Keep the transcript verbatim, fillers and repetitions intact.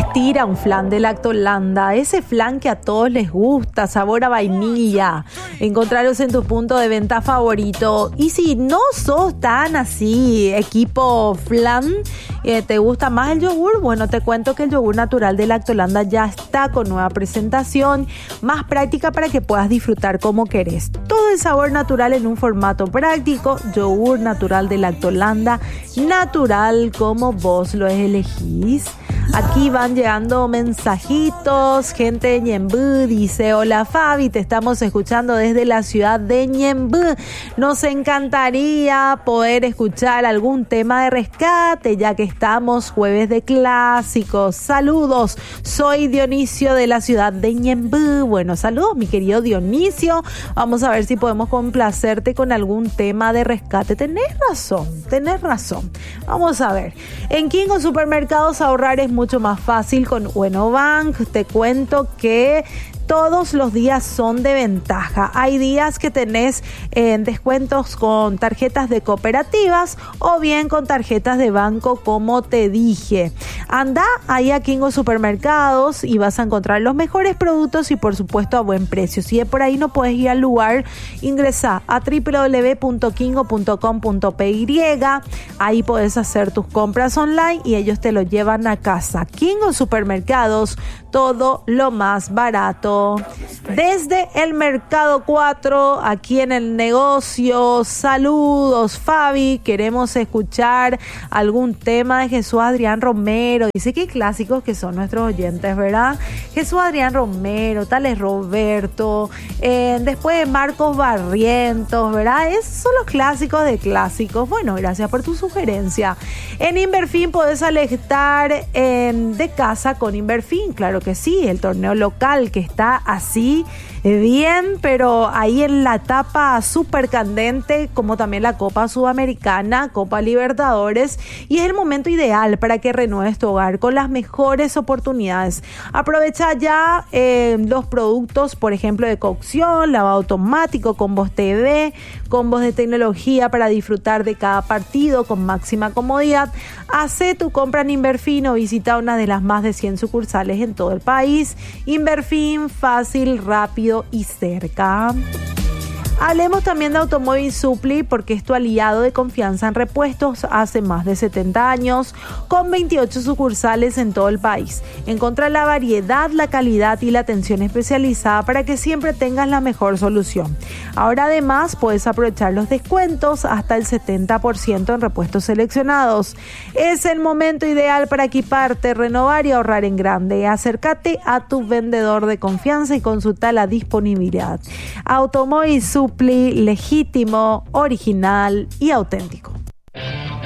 estira un flan de Lactolanda, ese flan que a todos les gusta, sabor a vainilla. Encontrarlos en tu punto de venta favorito. Y si no sos tan así, equipo flan, eh, ¿te gusta más el yogur? Bueno, te cuento que el yogur natural de Lactolanda ya está con nueva presentación, más práctica para que puedas disfrutar como querés. Todo el sabor natural en un formato práctico, yogur natural de Lactolanda, natural como vos lo elegís. Aquí van llegando mensajitos. Gente de Ñemby dice: hola Fabi, te estamos escuchando desde la ciudad de Ñemby. Nos encantaría poder escuchar algún tema de rescate, ya que estamos jueves de clásicos. Saludos, soy Dionisio de la ciudad de Ñemby. Bueno, saludos mi querido Dionisio. Vamos a ver si podemos complacerte con algún tema de rescate. Tenés razón, tenés razón. Vamos a ver. En Kingo Supermercados ahorrar es mucho más fácil con Uenobank. Te cuento que todos los días son de ventaja. Hay días que tenés eh, descuentos con tarjetas de cooperativas o bien con tarjetas de banco, como te dije. Anda ahí a Kingo Supermercados y vas a encontrar los mejores productos y por supuesto a buen precio. Si de por ahí no puedes ir al lugar, ingresa a doble u doble u doble u punto kingo punto com punto p y. Ahí puedes hacer tus compras online y ellos te lo llevan a casa. Kingo Supermercados, todo lo más barato. Desde el Mercado cuatro, aquí en el negocio. Saludos Fabi, queremos escuchar algún tema de Jesús Adrián Romero. Dice que clásicos que son nuestros oyentes, ¿verdad? Jesús Adrián Romero, Tales Roberto, eh, después de Marcos Barrientos, ¿verdad? Esos son los clásicos de clásicos. Bueno, gracias por tu sugerencia. En Inverfin podés alertar en, de casa con Inverfin, claro que sí, el torneo local que está así bien, pero ahí en la etapa súper candente, como también la Copa Sudamericana, Copa Libertadores, y es el momento ideal para que renueves tu hogar con las mejores oportunidades. Aprovecha ya eh, los productos, por ejemplo, de cocción, lavado automático, combos T V, combos de tecnología para disfrutar de cada partido con máxima comodidad. Hacé tu compra en Inverfin o visita una de las más de cien sucursales en todo el país. Inverfin, fácil, rápido y cerca. Hablemos también de Automóvil Supply, porque es tu aliado de confianza en repuestos hace más de setenta años, con veintiocho sucursales en todo el país. Encontrá la variedad, la calidad y la atención especializada para que siempre tengas la mejor solución. Ahora además puedes aprovechar los descuentos hasta el setenta por ciento en repuestos seleccionados. Es el momento ideal para equiparte, renovar y ahorrar en grande. Acércate a tu vendedor de confianza y consulta la disponibilidad. Automóvil Supply, legítimo, original y auténtico.